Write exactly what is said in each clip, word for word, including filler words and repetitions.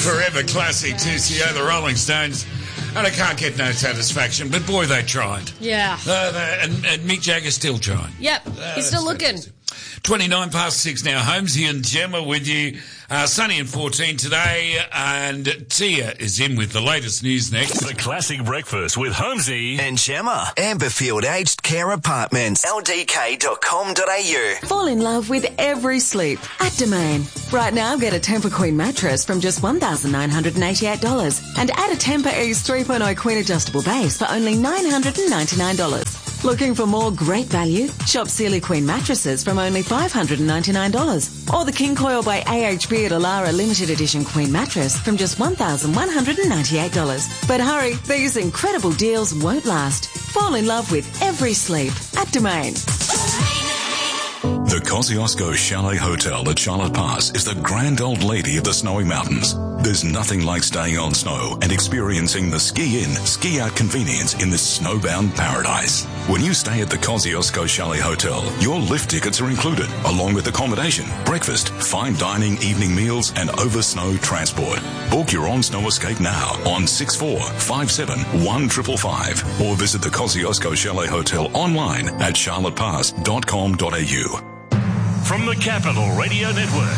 Forever Classic two C O, the Rolling Stones. And I can't get no satisfaction, but boy, they tried. Yeah. Uh, they, and, and Mick Jagger's still trying. Yep, Uh, he's still looking. fantastic. twenty-nine past six now. Holmesy and Gemma with you. Uh, sunny and fourteen today. And Tia is in with the latest news next. The Classic Breakfast with Holmesy and Gemma. Amberfield Aged Care Apartments. L D K dot com dot a u. Fall in love with every sleep at Domain. Right now, get a Tempur Queen mattress from just one thousand nine hundred eighty-eight dollars and add a Tempur Ease three point oh Queen adjustable base for only nine hundred ninety-nine dollars. Looking for more great value? Shop Sealy Queen mattresses from only five hundred ninety-nine dollars. Or the King Coil by A H B at Alara Limited Edition Queen mattress from just one thousand one hundred ninety-eight dollars. But hurry, these incredible deals won't last. Fall in love with every sleep at Domain. The Kosciuszko Chalet Hotel at Charlotte Pass is the grand old lady of the snowy mountains. There's nothing like staying on snow and experiencing the ski-in, ski-out convenience in this snowbound paradise. When you stay at the Kosciuszko Chalet Hotel, your lift tickets are included, along with accommodation, breakfast, fine dining, evening meals, and over-snow transport. Book your on-snow escape now on six four five seven one five five five or visit the Kosciuszko Chalet Hotel online at charlotte pass dot com dot a u. from the Capital Radio Network.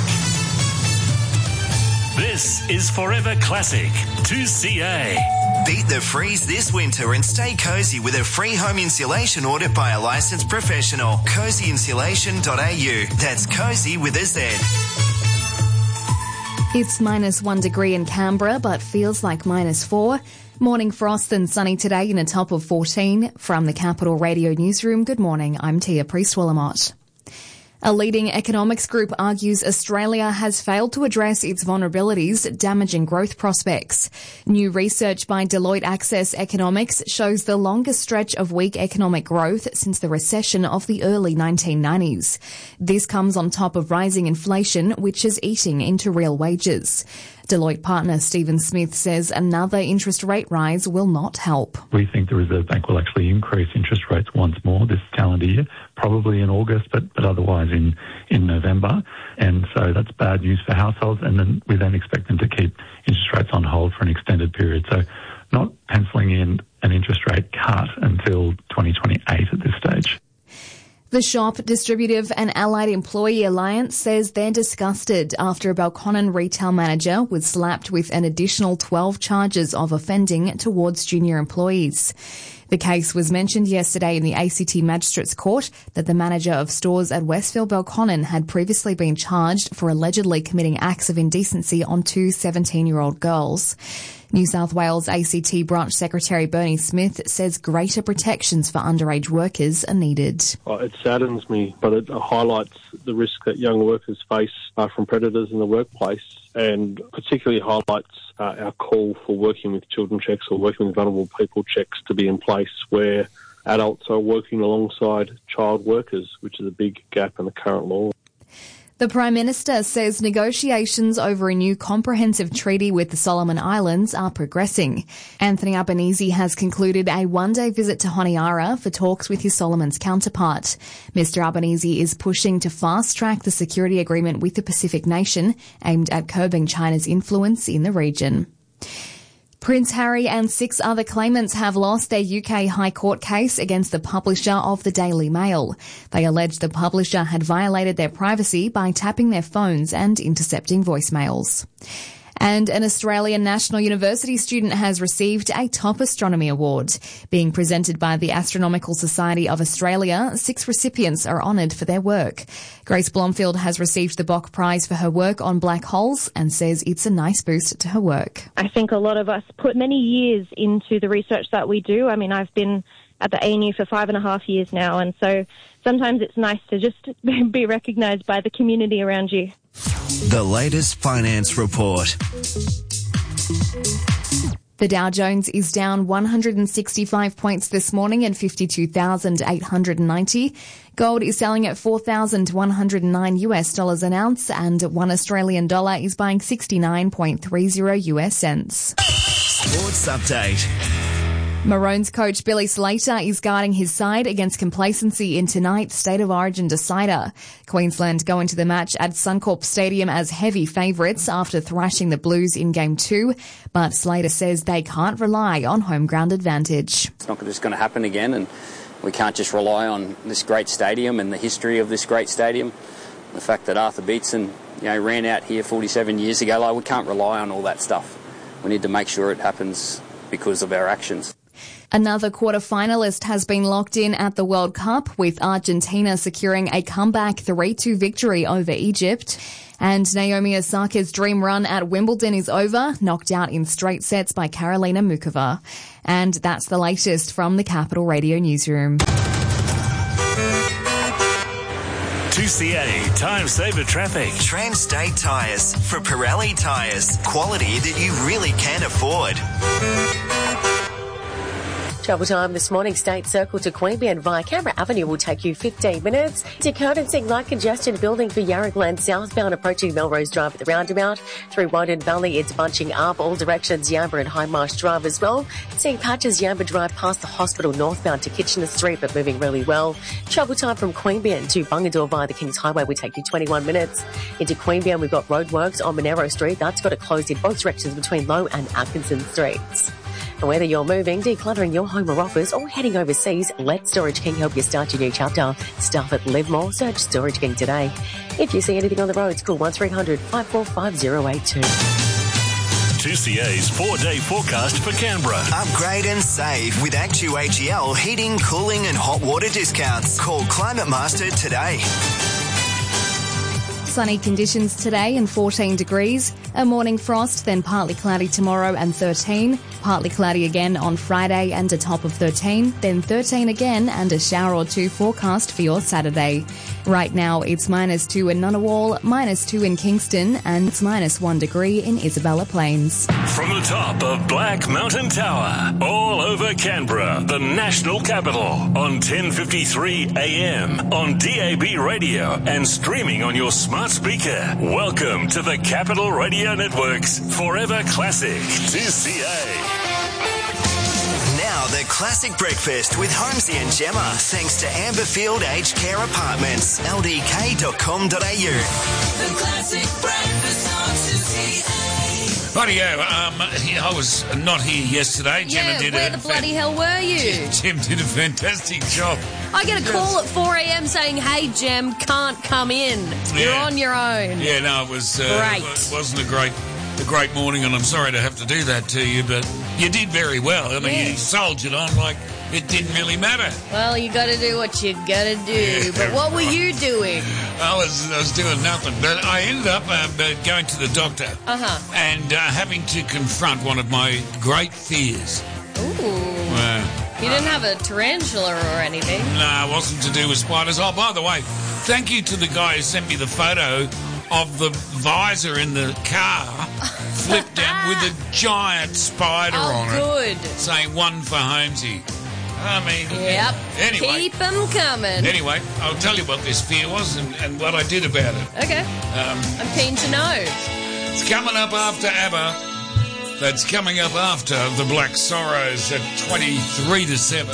This is Forever Classic two C A. Beat the freeze this winter and stay cozy with a free home insulation audit by a licensed professional. cozy insulation dot a u. That's cozy with a Z. It's minus one degree in Canberra, but feels like minus four. Morning frost and sunny today in a top of fourteen. From the Capital Radio Newsroom, good morning, I'm Tia Priest-Willamot. A leading economics group argues Australia has failed to address its vulnerabilities, damaging growth prospects. New research by Deloitte Access Economics shows the longest stretch of weak economic growth since the recession of the early nineteen nineties. This comes on top of rising inflation, which is eating into real wages. Deloitte partner Stephen Smith says another interest rate rise will not help. We think the Reserve Bank will actually increase interest rates once more this calendar year, probably in August, but, but otherwise in, in November. And so that's bad news for households. And then we then expect them to keep interest rates on hold for an extended period. So not penciling in an interest rate cut until twenty twenty-eight at this stage. The Shop, Distributive and Allied Employee Alliance says they're disgusted after a Belconnen retail manager was slapped with an additional twelve charges of offending towards junior employees. The case was mentioned yesterday in the A C T Magistrates Court that the manager of stores at Westfield Belconnen had previously been charged for allegedly committing acts of indecency on two seventeen-year-old girls. New South Wales A C T Branch Secretary Bernie Smith says greater protections for underage workers are needed. Oh, it saddens me, but it highlights the risk that young workers face uh, from predators in the workplace, and particularly highlights uh, our call for working with children checks or working with vulnerable people checks to be in place where adults are working alongside child workers, which is a big gap in the current law. The Prime Minister says negotiations over a new comprehensive treaty with the Solomon Islands are progressing. Anthony Albanese has concluded a one-day visit to Honiara for talks with his Solomons counterpart. Mister Albanese is pushing to fast-track the security agreement with the Pacific nation, aimed at curbing China's influence in the region. Prince Harry and six other claimants have lost their U K High Court case against the publisher of the Daily Mail. They allege the publisher had violated their privacy by tapping their phones and intercepting voicemails. And an Australian National University student has received a Top Astronomy Award. Being presented by the Astronomical Society of Australia, six recipients are honoured for their work. Grace Blomfield has received the Bok Prize for her work on black holes and says it's a nice boost to her work. I think a lot of us put many years into the research that we do. I mean, I've been at the A N U for five and a half years now, and so sometimes it's nice to just be recognised by the community around you. The latest finance report. The Dow Jones is down one hundred sixty-five points this morning at fifty-two thousand eight hundred ninety. Gold is selling at four thousand one hundred nine US dollars an ounce, and one Australian dollar is buying sixty-nine point three zero US cents. Sports update. Maroons coach Billy Slater is guarding his side against complacency in tonight's State of Origin decider. Queensland go into the match at Suncorp Stadium as heavy favourites after thrashing the Blues in Game two, but Slater says they can't rely on home ground advantage. It's not just going to happen again, and we can't just rely on this great stadium and the history of this great stadium. The fact that Arthur Beetson, you know, ran out here forty-seven years ago, like, we can't rely on all that stuff. We need to make sure it happens because of our actions. Another quarter-finalist has been locked in at the World Cup, with Argentina securing a comeback three two victory over Egypt. And Naomi Osaka's dream run at Wimbledon is over, knocked out in straight sets by Karolina Muchova. And that's the latest from the Capital Radio newsroom. two C A Time Saver Traffic. Trans-State Tyres. For Pirelli Tyres. Quality that you really can afford. Travel time this morning, State Circle to Queanbeyan via Canberra Avenue will take you fifteen minutes. To Curtin light congestion building for Yarragland southbound approaching Melrose Drive at the roundabout. Through Woden Valley, it's bunching up all directions, Yamba and High Marsh Drive as well. Seeing patches Yamba Drive past the hospital northbound to Kitchener Street, but moving really well. Travel time from Queanbeyan to Bungadore via the Kings Highway will take you twenty-one minutes. Into Queanbeyan, we've got roadworks on Monero Street. That's got it closed in both directions between Low and Atkinson Streets. And whether you're moving, decluttering your home or office, or heading overseas, let Storage King help you start your new chapter. Staff at Live More. Search Storage King today. If you see anything on the roads, call one three hundred five four five zero eight two. two C A's four-day forecast for Canberra. Upgrade and save with Actu A G L heating, cooling and hot water discounts. Call Climate Master today. Sunny conditions today and fourteen degrees. A morning frost, then partly cloudy tomorrow and thirteen. Partly cloudy again on Friday and a top of thirteen. Then thirteen again and a shower or two forecast for your Saturday. Right now it's minus two in Ngunnawal, minus two in Kingston, and it's minus one degree in Isabella Plains. From the top of Black Mountain Tower, all over Canberra, the national capital, on ten fifty-three A M, on D A B radio and streaming on your smart speaker. Welcome to the Capital Radio Network's Forever Classic two C A. Now the Classic Breakfast with Holmesy and Gemma, thanks to Amberfield Aged Care Apartments, L D K dot com dot a u. The Classic Breakfast on two C A. Rightio, um, I was not here yesterday. Gemma yeah, did where a the bloody hell were you? Jim did a fantastic job. I get a call at four A M saying, hey, Jem, can't come in. You're Yeah. on your own. Yeah, no, it was uh, Great. It wasn't a great, a great morning, and I'm sorry to have to do that to you, but you did very well. I mean, Yeah. you soldiered on like it didn't really matter. Well, you got to do what you got to do. Yeah, but what were right. you doing? I was, I was doing nothing, but I ended up uh, going to the doctor Uh-huh. and uh, having to confront one of my great fears. Ooh. Uh, You didn't have a tarantula or anything. No, it wasn't to do with spiders. Oh, by the way, thank you to the guy who sent me the photo of the visor in the car flipped down with a giant spider Oh, on good. it, saying one for Holmesy. I mean, Yep. anyway. Keep them coming. Anyway, I'll tell you what this fear was and, and what I did about it. Okay. Um, I'm keen to know. It's coming up after ABBA. That's coming up after the Black Sorrows at twenty-three to seven.